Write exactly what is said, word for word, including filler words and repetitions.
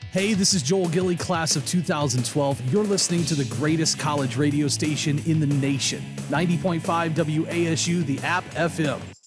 Hey, this is Joel Gilly, class of two thousand twelve. You're listening to the greatest college radio station in the nation, ninety point five W A S U, the App F M.